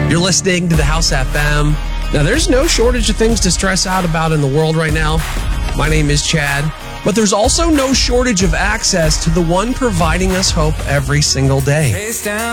You're listening to the House FM. Now, there's no shortage of things to stress out about in the world right now. My name is Chad, but there's also no shortage of access to the one providing us hope every single day.